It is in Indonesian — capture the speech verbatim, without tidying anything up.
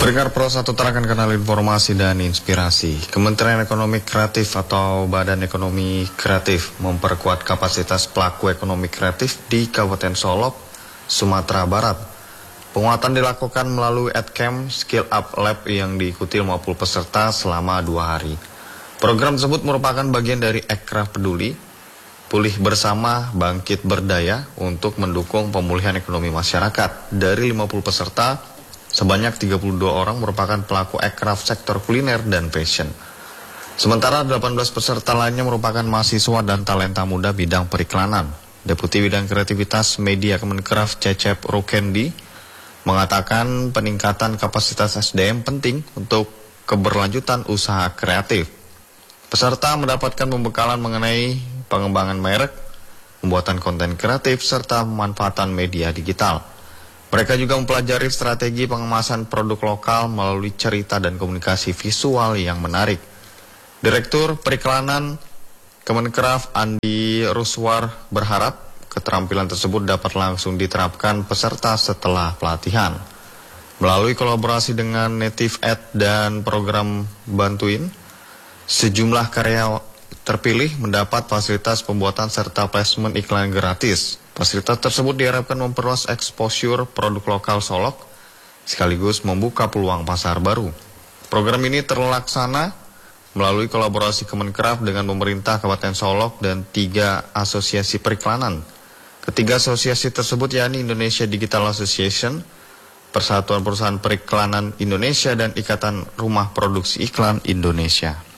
Pendengar Pro satu terakan kenal informasi dan inspirasi. Kementerian Ekonomi Kreatif atau Badan Ekonomi Kreatif memperkuat kapasitas pelaku ekonomi kreatif di Kabupaten Solok, Sumatera Barat. Penguatan dilakukan melalui Adcamp Skill Up Lab yang diikuti lima puluh peserta selama dua hari. Program tersebut merupakan bagian dari Ekraf Peduli, Pulih Bersama Bangkit Berdaya untuk mendukung pemulihan ekonomi masyarakat. Dari lima puluh peserta, sebanyak tiga puluh dua orang merupakan pelaku ekraf sektor kuliner dan fashion. Sementara delapan belas peserta lainnya merupakan mahasiswa dan talenta muda bidang periklanan. Deputi Bidang Kreativitas Media Kemenkraf Cecep Rukendi mengatakan peningkatan kapasitas S D M penting untuk keberlanjutan usaha kreatif. Peserta mendapatkan pembekalan mengenai pengembangan merek, pembuatan konten kreatif, serta pemanfaatan media digital. Mereka juga mempelajari strategi pengemasan produk lokal melalui cerita dan komunikasi visual yang menarik. Direktur Periklanan Kemenkraf Andi Ruswar berharap keterampilan tersebut dapat langsung diterapkan peserta setelah pelatihan. Melalui kolaborasi dengan Native Ed dan program Bantuin, sejumlah karya terpilih mendapat fasilitas pembuatan serta placement iklan gratis. Fasilitas tersebut diharapkan memperluas exposure produk lokal Solok, sekaligus membuka peluang pasar baru. Program ini terlaksana melalui kolaborasi Kemenkraf dengan pemerintah Kabupaten Solok dan tiga asosiasi periklanan. Ketiga asosiasi tersebut yakni Indonesia Digital Association, Persatuan Perusahaan Periklanan Indonesia, dan Ikatan Rumah Produksi Iklan Indonesia.